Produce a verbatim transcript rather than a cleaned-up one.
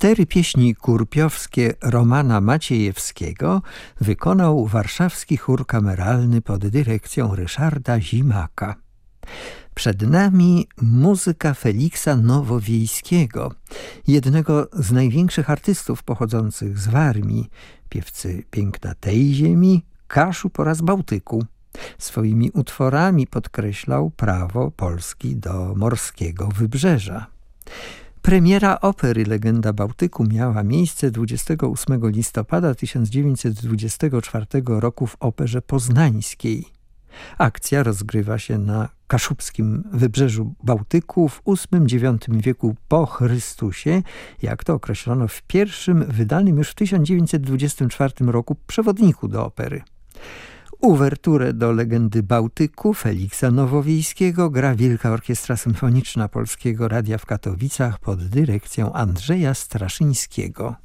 Cztery pieśni kurpiowskie Romana Maciejewskiego wykonał warszawski chór kameralny pod dyrekcją Ryszarda Zimaka. Przed nami muzyka Feliksa Nowowiejskiego, jednego z największych artystów pochodzących z Warmii, piewcy piękna tej ziemi, Kaszub oraz Bałtyku. Swoimi utworami podkreślał prawo Polski do morskiego wybrzeża. Premiera opery Legenda Bałtyku miała miejsce dwudziestego ósmego listopada tysiąc dziewięćset dwudziestego czwartego roku w Operze Poznańskiej. Akcja rozgrywa się na kaszubskim wybrzeżu Bałtyku w ósmym dziewiątym wieku po Chrystusie, jak to określono w pierwszym, wydanym już w tysiąc dziewięćset dwudziestym czwartym roku przewodniku do opery. Uwerturę do Legendy Bałtyku Feliksa Nowowiejskiego gra Wielka Orkiestra Symfoniczna Polskiego Radia w Katowicach pod dyrekcją Andrzeja Straszyńskiego.